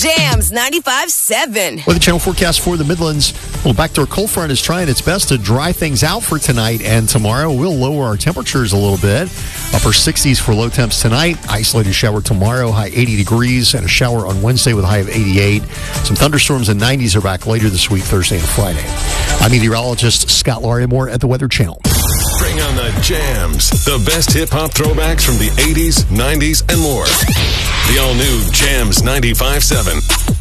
Jams 95.7. With the channel forecast for the Midlands, well, backdoor cold front is trying its best to dry things out for tonight and tomorrow. We'll lower our temperatures a little bit. Upper 60s for low temps tonight. Isolated shower tomorrow, high 80 degrees, and a shower on Wednesday with a high of 88. Some thunderstorms in 90s are back later this week, Thursday and Friday. I'm meteorologist Scott Larimore at the Weather Channel. Bring on the jams. The best hip-hop throwbacks from the 80s, 90s, and more. The all-new Jams 95.7.